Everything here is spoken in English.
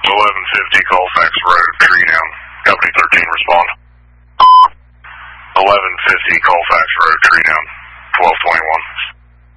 1150 Colfax Road, tree down. Company 13, respond. 1150 Colfax